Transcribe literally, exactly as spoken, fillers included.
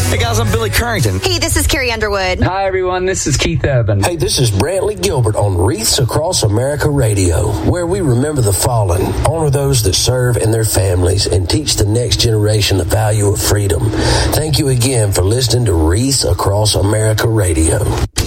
Hey guys, I'm Billy Currington. Hey, this is Carrie Underwood. Hi everyone, this is Keith Urban. Hey, this is Brantley Gilbert on Wreaths Across America Radio, where we remember the fallen, honor those that serve and their families, and teach the next generation the value of freedom. Thank you again for listening to Wreaths Across America Radio.